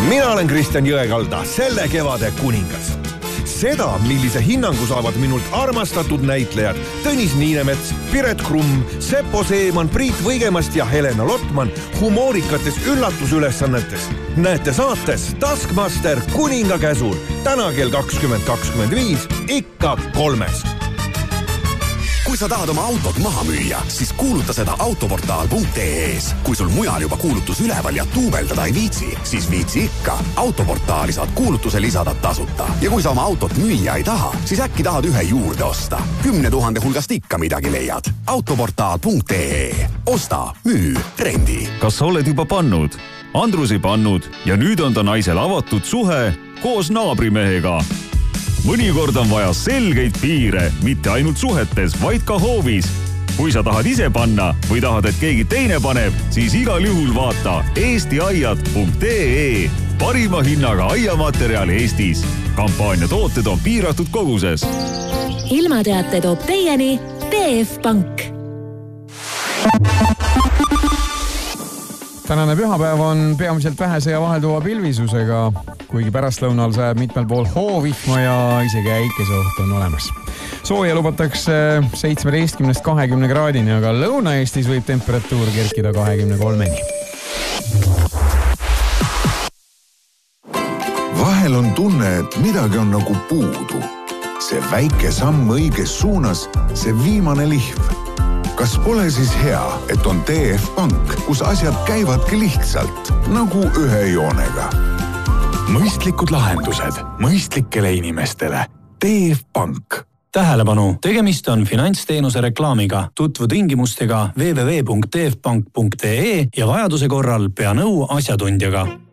Mina olen Kristjan Jõekalda, selle kevade kuningas. Seda, millise hinnangu saavad minult armastatud näitlejad Tõnis Niinemets, Piret Krumm, Seppo Seeman, Priit Võigemast ja Helena Lotman humoorikates üllatusülesannetes. Näete saates Taskmaster kuninga käsul täna kell 20.25 ikka 3. Kui sa tahad oma autot maha müüa, siis kuuluta seda autoportaal.ee-s. Kui sul mujal juba kuulutus üleval ja tuubeldada ei viitsi, siis viitsi ikka. Autoportaali saad kuulutuse lisada tasuta. Ja kui sa oma autot müüa ei taha, siis äkki tahad ühe juurde osta. 10 000 hulgast ikka midagi leiad. Autoportaal.ee. Osta, müü, rendi. Kas sa oled juba pannud? Andrus ei pannud ja nüüd on ta naisel avatud suhe koos naabrimehega. Mõnikord on vaja selgeid piire, mitte ainult suhetes, vaid ka hoovis. Kui sa tahad ise panna või tahad, et keegi teine paneb, siis igal juhul vaata eestiaiad.ee. Parima hinnaga aiamaterjal Eestis. Kampaania tooted on piiratud koguses. Ilmateate toob teieni TF Pank. Tänane pühapäev on peamiselt vähese ja vahelduva pilvisusega, kuigi pärastlõunal sajab mitmel pool hoovihma ja isegi äikeseoht on olemas. Sooja lubatakse 17–20 kraadini, aga Lõuna-Eestis võib temperatuur kerkida 23-ni. Vahel on tunne, et midagi on nagu puudu. See väike samm õiges suunas, see viimane lihv. Kas pole siis hea, et on TF Pank, kus asjad käivadki lihtsalt, nagu ühe joonega? Mõistlikud lahendused mõistlikele inimestele. TF Pank. Tähelepanu, tegemist on finantsteenuse reklaamiga. Tutvu tingimustega www.tfpank.ee ja vajaduse korral pea nõu asjatundjaga.